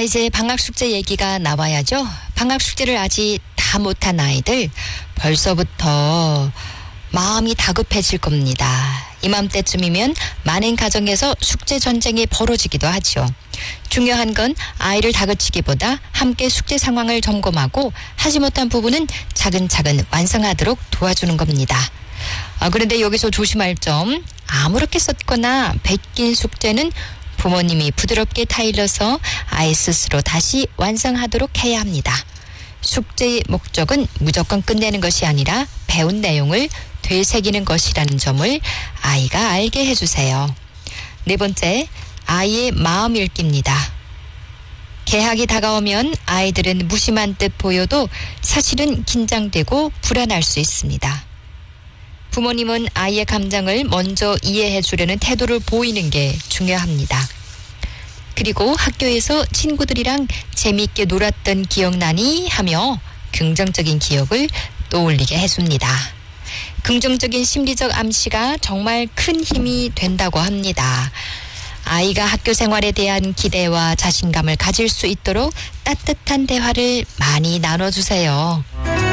이제 방학숙제 얘기가 나와야죠. 방학숙제를 아직 다 못한 아이들 벌써부터 마음이 다급해질 겁니다. 이맘때쯤이면 많은 가정에서 숙제 전쟁이 벌어지기도 하죠. 중요한 건 아이를 다그치기보다 함께 숙제 상황을 점검하고 하지 못한 부분은 차근차근 완성하도록 도와주는 겁니다. 그런데 여기서 조심할 점, 아무렇게 썼거나 베낀 숙제는 부모님이 부드럽게 타일러서 아이 스스로 다시 완성하도록 해야 합니다. 숙제의 목적은 무조건 끝내는 것이 아니라 배운 내용을 되새기는 것이라는 점을 아이가 알게 해주세요. 네 번째, 아이의 마음 읽기입니다. 개학이 다가오면 아이들은 무심한 듯 보여도 사실은 긴장되고 불안할 수 있습니다. 부모님은 아이의 감정을 먼저 이해해 주려는 태도를 보이는 게 중요합니다. 그리고 학교에서 친구들이랑 재미있게 놀았던 기억나니 하며 긍정적인 기억을 떠올리게 해줍니다. 긍정적인 심리적 암시가 정말 큰 힘이 된다고 합니다. 아이가 학교 생활에 대한 기대와 자신감을 가질 수 있도록 따뜻한 대화를 많이 나눠주세요.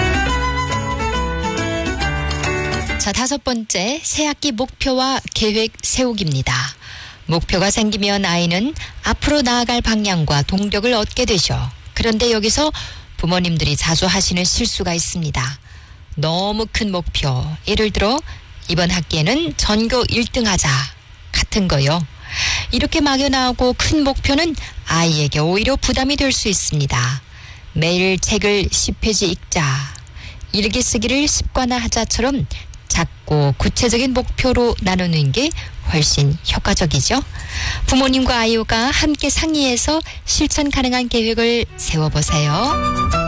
자, 5번째, 새학기 목표와 계획 세우기입니다. 목표가 생기면 아이는 앞으로 나아갈 방향과 동력을 얻게 되죠. 그런데 여기서 부모님들이 자주 하시는 실수가 있습니다. 너무 큰 목표, 예를 들어 이번 학기에는 전교 1등 하자 같은 거요. 이렇게 막연하고 큰 목표는 아이에게 오히려 부담이 될 수 있습니다. 매일 책을 10페이지 읽자, 일기 쓰기를 습관화하자처럼 작고 구체적인 목표로 나누는 게 훨씬 효과적이죠. 부모님과 아이가 함께 상의해서 실천 가능한 계획을 세워보세요.